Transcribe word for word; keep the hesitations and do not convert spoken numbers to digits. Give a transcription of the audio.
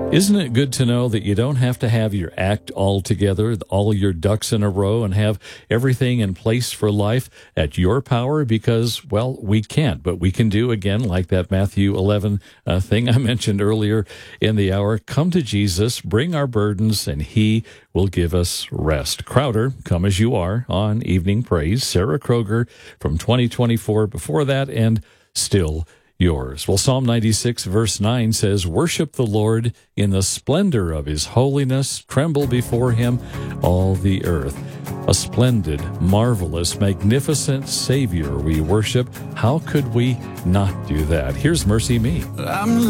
Isn't it good to know that you don't have to have your act all together, all your ducks in a row, and have everything in place for life at your power? Because, well, we can't, but we can do, again, like that Matthew eleven uh, thing I mentioned earlier in the hour. Come to Jesus, bring our burdens, and he will give us rest. Crowder, Come As You Are on Evening Praise. Sarah Kroger from twenty twenty-four before that, and Still Yours. Well, Psalm ninety-six, verse nine says, "Worship the Lord in the splendor of his holiness. Tremble before him, all the earth." A splendid, marvelous, magnificent Savior we worship. How could we not do that? Here's Mercy Me. I'm